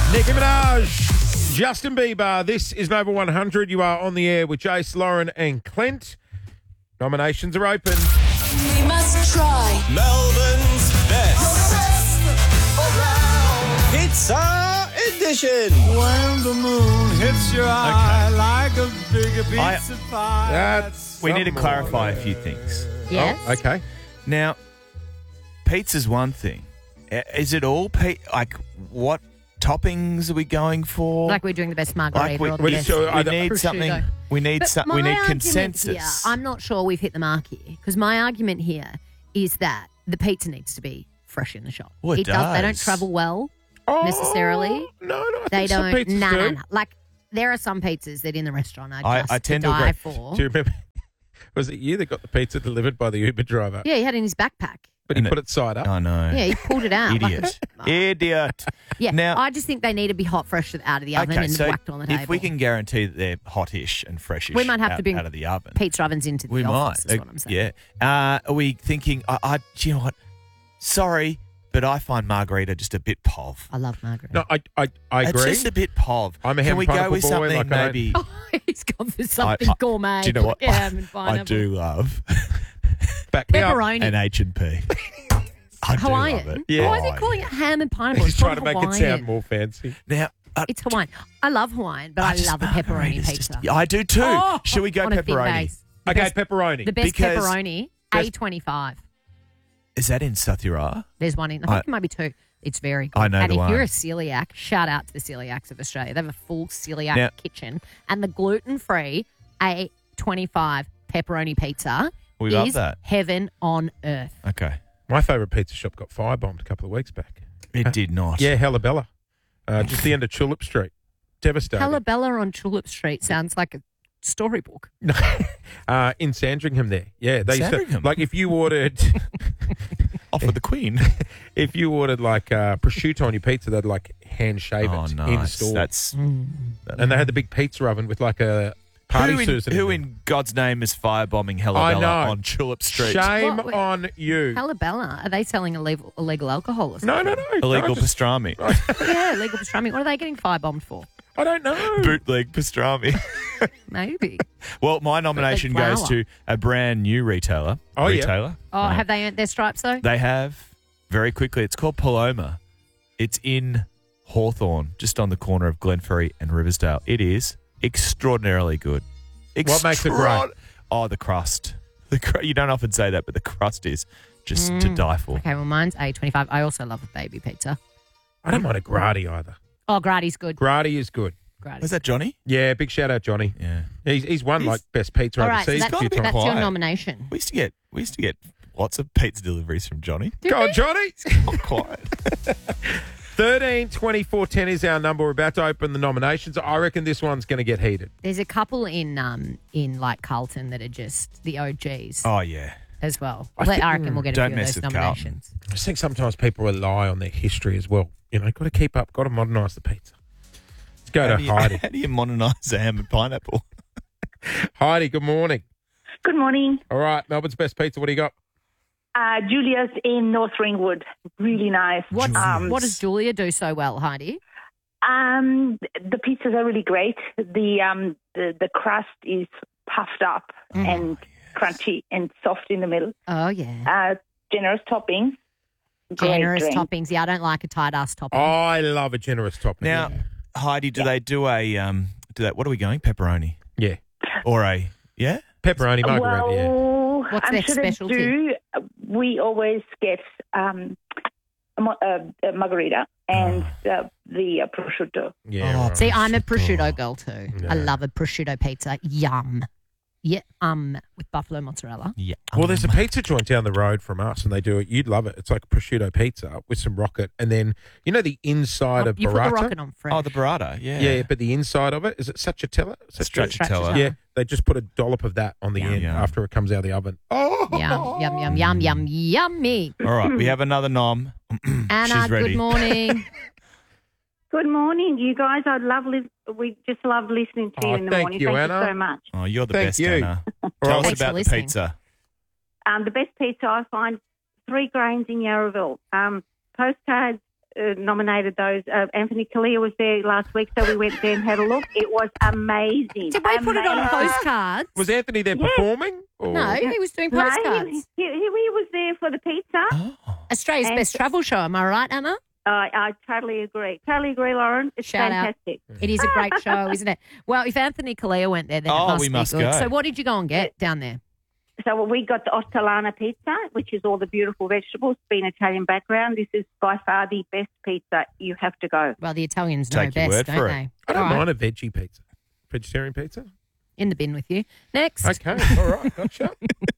Nicki Minaj, Justin Bieber. This is Nova 100. You are on the air with Jace, Lauren and Clint. Nominations are open. We must try. Melbourne's best. Pizza edition. When the moon hits your eye like a big pizza pie. That's We need to some clarify a more. few things. Yes. Oh, okay. Now, pizza's one thing. Is it all like what toppings are we going for? Like we're doing the best margarita or the we best just- I we don't- need prosciutto. something. We need But we my need argument consensus. Here, I'm not sure we've hit the mark here because my argument here is that the pizza needs to be fresh in the shop. Well, it They don't does. travel well Oh, necessarily. No, I They think some don't. pizzas No, do. no, no. Like there are some pizzas that in the restaurant are I just tend to to die agree. for. Do you remember? Was it you that got the pizza delivered by the Uber driver? Yeah, he had it in his backpack. But he And put it side up. I know. Yeah, he pulled it out. Idiot. Idiot. Yeah, Now, I just think they need to be hot, fresh out of the oven okay, and so whacked on the table. if we can guarantee that they're hot-ish and freshish We might have to bring out of the oven. pizza ovens into the We office, might. is what I'm saying. Yeah. Are we thinking, do you know what? Sorry, but I find margarita just a bit pov. I love margarita. No, I It's agree. just a bit pov. I'm a ham Can we and go with pineapple boy, something like I don't- maybe? Oh, he's gone for something I- gourmet. Do you know what? Yeah, ham and I pineapple. do love Back me up. Pepperoni. an H&P. I do Hawaiian. love it. Yeah. Why is he calling it ham and pineapple? He's It's trying to called make it Hawaiian. sound more fancy. Now, It's Hawaiian. I love Hawaiian, but I just- love a pepperoni margarita's pizza. just- I do too. Oh, Should we go on a thin pepperoni? base. The Okay, best- pepperoni. The best Because- pepperoni, Best- A25. Is that in Sathura? There's one in, I think it might be two. It's very good. I know and the if one. you're a celiac, shout out to the celiacs of Australia. They have a full celiac Now- kitchen. And the gluten-free A25 pepperoni pizza We love is that. heaven on earth. Okay. My favourite pizza shop got firebombed a couple of weeks back. It did not. Yeah, Hellabella. Just the end of Tulip Street. Devastating. Hellabella on Tulip Street sounds like a storybook. In Sandringham there. Yeah, they used to, Sandringham? like if you ordered Off with the Queen. if you ordered like prosciutto on your pizza, they'd like hand shave Oh, it in nice. store. That's And they had the big pizza oven with like a party Susan. who there. in God's name is firebombing I Hellabella know. on Tulip Street? Shame What? on you. Hellabella, are they selling illegal alcohol or something? No. Illegal No, just- pastrami. Yeah, illegal pastrami. What are they getting firebombed for? I don't know. Bootleg pastrami. Maybe. Well, my nomination Bootleg goes flour. to a brand new retailer. Oh, yeah. retailer. Oh, have they earned their stripes though? They have, very quickly, it's called Paloma. It's in Hawthorne, just on the corner of Glenferrie and Riversdale. It is extraordinarily good. What makes it great? Oh, the crust. You don't often say that, but the crust is just to die for. Okay, well, mine's A25. I also love a baby pizza. I don't mind a Grati either. Oh, Grati's good. Grati is good. Grati's Was that Johnny? Yeah, big shout out, Johnny. Yeah. He's won He's- like best pizza All right, so overseas a few gotta be times. that's your quiet. nomination. We used to get lots of pizza deliveries from Johnny. Go on, Johnny. Not quiet. 13 24 10 is our number. We're about to open the nominations. I reckon this one's going to get heated. There's a couple in like Carlton that are just the OGs Oh, yeah. as well. I I, think- reckon we'll get a Don't few mess of with those Carlton. nominations. I just think sometimes people rely on their history as well. You know, got to keep up, got to modernise the pizza. Let's go to Heidi. How do you modernise a ham and pineapple? Heidi, good morning. Good morning. All right, Melbourne's best pizza. What do you got? Julia's in North Ringwood. Really nice. What does Julia do so well, Heidi? The pizzas are really great. The crust is puffed up and crunchy and soft in the middle. Oh, yeah. Generous toppings. Great Generous drink. toppings. Yeah, I don't like a tight ass topping. I love a generous topping. Now, Heidi, do they do what are we going? Pepperoni? Yeah. Or yeah? Pepperoni, margarita, yeah. Well, What's I'm their sure specialty? they do. We always get a margarita and the prosciutto. Yeah. Oh, right. See, I'm a prosciutto girl too. No. I love a prosciutto pizza. Yum. Yeah, with buffalo mozzarella. Yeah. Well, there's a pizza joint down the road from us, and they do it. You'd love it. It's like a prosciutto pizza with some rocket, and then you know the inside of You put burrata. the rocket on fresh. Oh, the burrata, yeah. Yeah, but the inside of it is it stracciatella? Stracciatella. Yeah, they just put a dollop of that on the Yum. end Yum. after it comes out of the oven. Oh, Yum. Yummy. All right, we have another nom. Anna, She's ready. good morning. Good morning, you guys. We just love listening to you Oh, in the thank morning. you, Thank Anna. you so much. Oh, you're the Thank best, you. Anna. All Tell right. us Thanks for about the listening. pizza. The best pizza I find, 3 Grains in Yarraville. Postcards nominated those. Anthony Kalia was there last week, so we went there and had a look. It was amazing. Did we put it on postcards? Was Anthony there performing? Or? No, he was doing No, postcards. he was there for the pizza. Australia's And- best travel show, am I right, Anna? I totally agree. Totally agree, Lauren. It's Shout out. fantastic. It is a great show, isn't it? Well, if Anthony Kalia went there, then it Oh, must we be must good. go. So what did you go and get down there? So we got the Ortolana pizza, which is all the beautiful vegetables, being Italian background. This is by far the best pizza. You have to go. Well, the Italians know Take your best, word don't for it. they? I don't All right, mind a veggie pizza. Vegetarian pizza? in the bin with you. Next, Okay, all right, gotcha.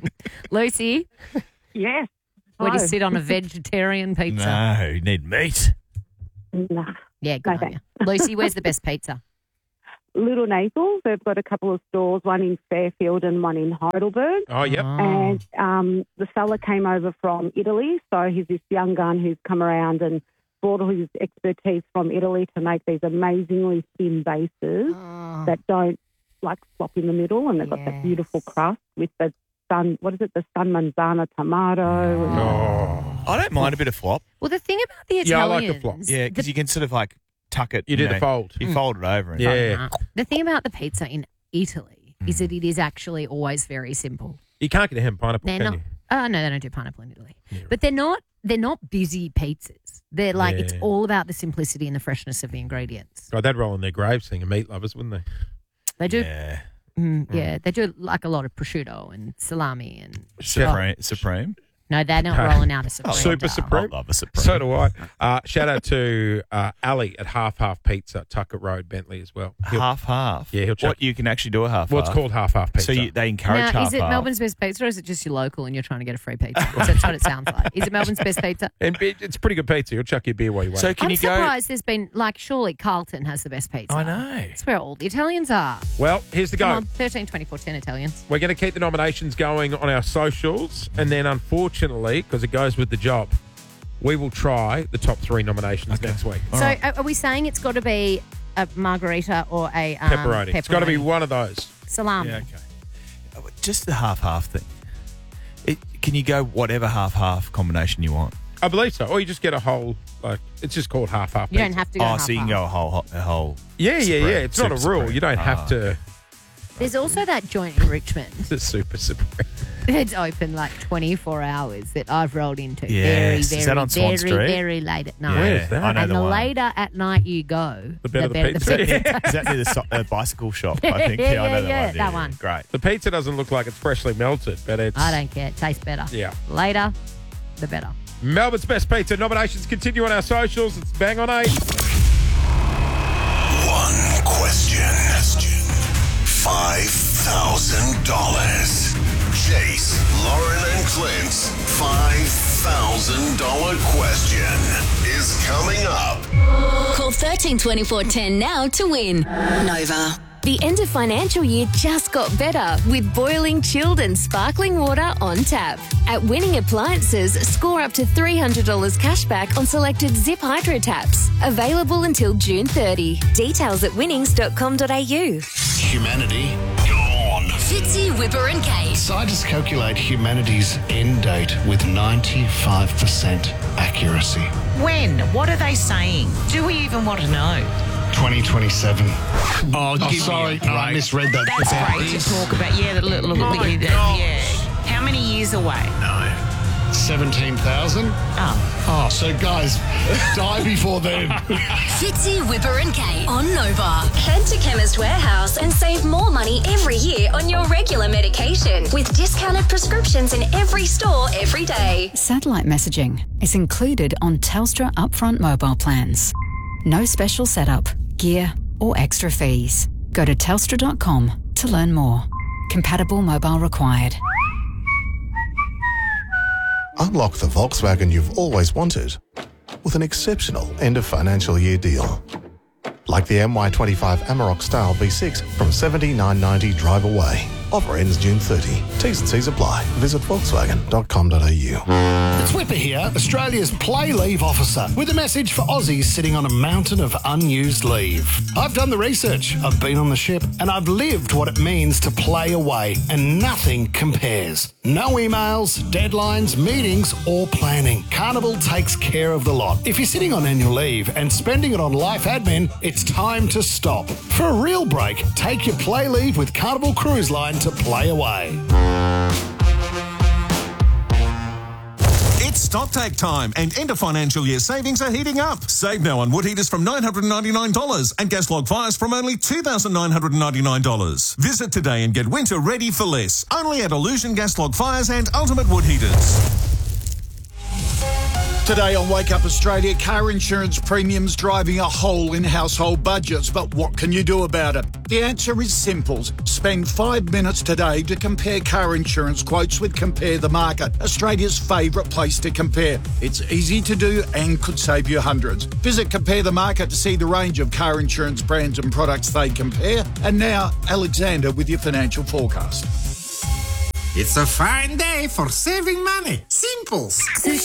Lucy, Yes. would you sit on a vegetarian pizza? No, you need meat. No. Yeah, good Okay. on you. Lucy, where's the best pizza? Little Naples, they've got a couple of stores, one in Fairfield and one in Heidelberg. Oh, yep. And the fella came over from Italy, so he's this young gun who's come around and brought all his expertise from Italy to make these amazingly thin bases that don't like flop in the middle, and they've got that beautiful crust with the San Manzana tomato. Oh. I don't mind a bit of flop. Well, the thing about the Yeah, I Italians, like the flop. Yeah, because you can sort of like tuck it. You do the fold. You fold it over. And Yeah. the thing about the pizza in Italy is that it is actually always very simple. You can't get a ham pineapple, They're can not. you? Oh no, they don't do pineapple in Italy. But they're not busy pizzas. They're like it's Yeah. all about the simplicity and the freshness of the ingredients. God, they'd roll in their graves singing meat lovers, wouldn't they? They do. Yeah. Yeah, they do like a lot of prosciutto and salami and Supreme. no, they're not rolling out a Supreme. Super dough. Supreme. I love a Supreme. So do I. Shout out to Ali at Half Pizza, Tucker Road, Bentley as well. Half. Yeah, he'll chuck- What, you can actually do a half. Well, it's called Half Pizza. So they encourage Now, half. is it Melbourne's best pizza or is it just your local and you're trying to get a free pizza? That's what it sounds like. Is it Melbourne's best pizza? And it's pretty good pizza. You'll chuck your beer while you wait. So can I'm you go? surprised there's been, like, surely Carlton has the best pizza. I know. That's where all the Italians are. Well, here's the Come go. on, 13, 24, 10 Italians. We're going to keep the nominations going on our socials, and then unfortunately, because it goes with the job, we will try the top 3 nominations next week. So are we saying it's got to be a margarita or a Pepperoni. It's got to be one of those. salami? Yeah, okay. Just the half thing. Can you go whatever half combination you want? I believe so. Or you just get a whole, like, it's just called half You pizza. don't have to go So you can go a whole. Yeah. Supreme. It's not a Super rule. Supreme. You don't have to. There's also that joint in Richmond. The Super Supreme. It's open like 24 hours that I've rolled into. Yes. Very, Is that on Swan Street? very late at night. Where's that? I know And the the one. later at night you go, The better the pizza. Is that near the bicycle shop? I think. I know Yeah, that one. that one. Great. The pizza doesn't look like it's freshly melted, but it's. I don't care. It tastes better. Yeah. Later, the better. Melbourne's Best Pizza nominations continue on our socials. It's bang on 8. One question. $5,000. Chase, Lauren and Clint's $5,000 question is coming up. Call 132410 now to win. Nova. The end of financial year just got better with boiling, chilled and sparkling water on tap. At Winning Appliances, score up to $300 cash back on selected Zip Hydro taps. Available until June 30. Details at winnings.com.au. Humanity gone. Fitzy, Whipper and Kate. Scientists calculate humanity's end date with 95% accuracy. When? What are they saying? Do we even want to know? 2027. Oh, sorry. No, I misread that. That's great to talk about. Yeah, look yeah. How many years away? No. 17,000? Oh, so guys, die before then. Fitzy, Whipper and Kate on Nova. Head to Chemist Warehouse and save more money every year on your regular medication with discounted prescriptions in every store every day. Satellite messaging is included on Telstra upfront mobile plans. No special setup, gear or extra fees. Go to telstra.com to learn more. Compatible mobile required. Unlock the Volkswagen you've always wanted with an exceptional end of financial year deal. Like the MY25 Amarok Style V6 from $79.90 drive away. Offer ends June 30. T's and C's apply. Visit Volkswagen.com.au. It's Whipper here, Australia's Play Leave officer, with a message for Aussies sitting on a mountain of unused leave. I've done the research, I've been on the ship, and I've lived what it means to play away, and nothing compares. No emails, deadlines, meetings, or planning. Carnival takes care of the lot. If you're sitting on annual leave and spending it on life admin, it's time to stop. For a real break, take your Play Leave with Carnival Cruise Line to play away. It's stocktake time and end of financial year savings are heating up. Save now on wood heaters from $999 and gas log fires from only $2,999. Visit today and get winter ready for less. Only at Illusion Gas Log Fires and Ultimate Wood Heaters. Today on Wake Up Australia, car insurance premiums driving a hole in household budgets. But what can you do about it? The answer is simple. Spend 5 minutes today to compare car insurance quotes with Compare the Market, Australia's favourite place to compare. It's easy to do and could save you hundreds. Visit Compare the Market to see the range of car insurance brands and products they compare. And now, Alexander with your financial forecast. It's a fine day for saving money. Simple.